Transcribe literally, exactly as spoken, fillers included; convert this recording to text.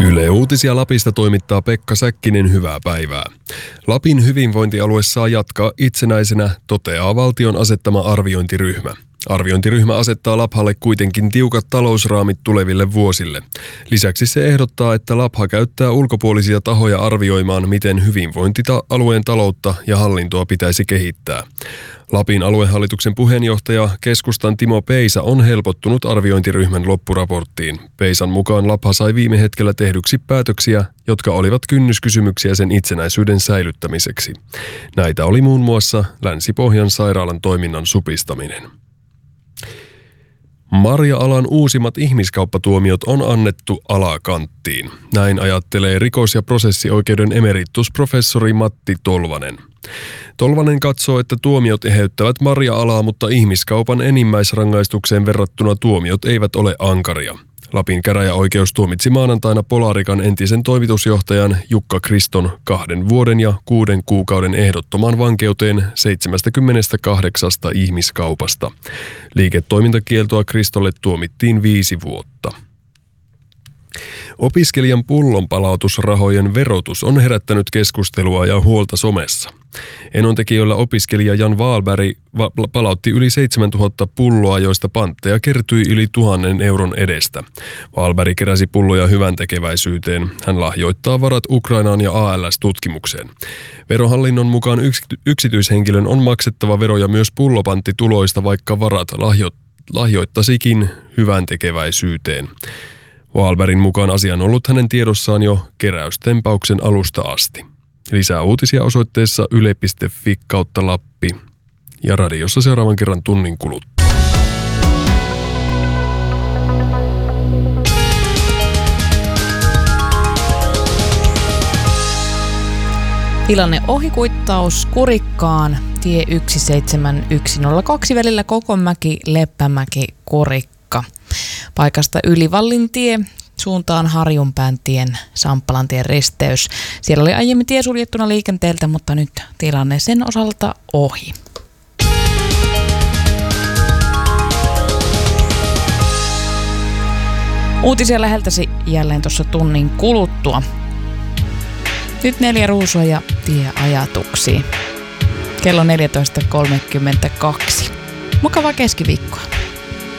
Yle Uutisia Lapista toimittaa Pekka Säkkinen, hyvää päivää. Lapin hyvinvointialue saa jatkaa itsenäisenä, toteaa valtion asettama arviointiryhmä. Arviointiryhmä asettaa Laphalle kuitenkin tiukat talousraamit tuleville vuosille. Lisäksi se ehdottaa, että Lapha käyttää ulkopuolisia tahoja arvioimaan, miten hyvinvointialueen taloutta ja hallintoa pitäisi kehittää. Lapin aluehallituksen puheenjohtaja, keskustan Timo Peisa, on helpottunut arviointiryhmän loppuraporttiin. Peisan mukaan Lapha sai viime hetkellä tehdyksi päätöksiä, jotka olivat kynnyskysymyksiä sen itsenäisyyden säilyttämiseksi. Näitä oli muun muassa Länsi-Pohjan sairaalan toiminnan supistaminen. Marja-alan uusimmat ihmiskauppatuomiot on annettu alakanttiin. Näin ajattelee rikos- ja prosessioikeuden emeritusprofessori Matti Tolvanen. Tolvanen katsoo, että tuomiot eheyttävät marja-alaa, mutta ihmiskaupan enimmäisrangaistukseen verrattuna tuomiot eivät ole ankaria. Lapin käräjäoikeus tuomitsi maanantaina Polarikan entisen toimitusjohtajan Jukka Kriston kahden vuoden ja kuuden kuukauden ehdottomaan vankeuteen seitsemästäkymmenestäkahdeksasta ihmiskaupasta. Liiketoimintakieltoa Kristolle tuomittiin viisi vuotta. Opiskelijan pullonpalautusrahojen verotus on herättänyt keskustelua ja huolta somessa. Enontekiöllä opiskelija Jan Wahlberg va- palautti yli seitsemäntuhatta pulloa, joista pantteja kertyi yli tuhannen euron edestä. Wahlberg keräsi pulloja hyväntekeväisyyteen. Hän lahjoittaa varat Ukrainaan ja A L S-tutkimukseen. Verohallinnon mukaan yks- yksityishenkilön on maksettava veroja myös pullopanttituloista, vaikka varat lahjo- lahjoittasikin hyväntekeväisyyteen. Wahlbergin mukaan asia on ollut hänen tiedossaan jo keräystempauksen alusta asti. Lisää uutisia osoitteessa yle piste fi kautta Lappi ja radiossa seuraavan kerran tunnin kuluttua. Tilanne ohikuittaus Kurikkaan tie yksi seitsemän yksi nolla kaksi välillä Kokonmäki, Leppämäki, Kurikka. Paikasta Ylivallintie suuntaan Harjunpääntien, Samppalantien risteys. Siellä oli aiemmin tie suljettuna liikenteeltä, mutta nyt tilanne sen osalta ohi. Uutisia läheltäsi jälleen tuossa tunnin kuluttua. Nyt neljä ruusua ja tieajatuksia. Kello neljätoista kolmekymmentäkaksi. Mukavaa keskiviikkoa.